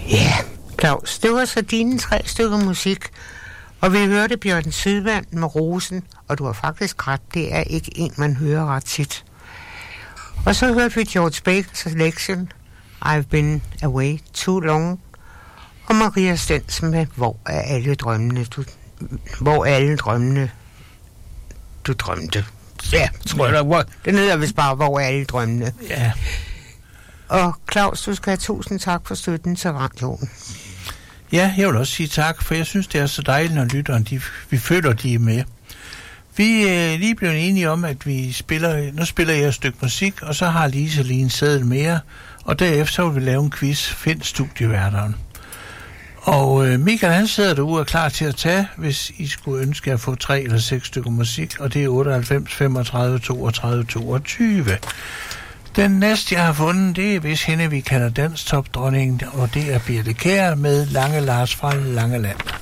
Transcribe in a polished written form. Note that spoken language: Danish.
Ja, Claus, det var så dine 3 stykker musik. Og vi hørte Bjørn Sydvand med Rosen, og du har faktisk ret, det er ikke en, man hører ret tit. Og så hørte vi George Baker's Selection, I've Been Away Too Long, og Maria Stensen med Hvor er alle drømmene, du drømte. Ja, tror jeg. Den hedder vist bare, Hvor er alle drømmene. Ja. Og Claus, du skal have 1000 tak for støtten til radioen. Ja, jeg vil også sige tak, for jeg synes, det er så dejligt, når lytterne, vi føler, de er med. Vi er lige blevet enige om, at nu spiller jeg et stykke musik, og så har Lise lige en seddel mere, og derefter så vil vi lave en quiz, Find studieværteren. Og Michael, han sidder derude og er klar til at tage, hvis I skulle ønske at få 3 eller 6 stykker musik, og det er 98, 35, 32, 22. Den næste, jeg har fundet, det er hvis hende, vi kalder danstopdronningen, og det er Birthe Kjær med Lange Lars fra Langeland.